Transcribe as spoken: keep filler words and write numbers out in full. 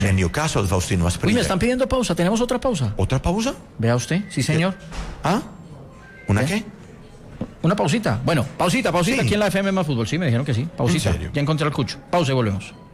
En Newcastle, Faustino Asprilla. Uy, me están pidiendo pausa. ¿Tenemos otra pausa? ¿Otra pausa? Vea usted. Sí, señor. ¿Ah? ¿Una ¿Eh? qué? Una pausita. Bueno, pausita, pausita Sí. aquí en la F M Más Fútbol. Sí, me dijeron que sí. Pausita. ¿En serio? Ya encontré el cucho. Pausa y volvemos.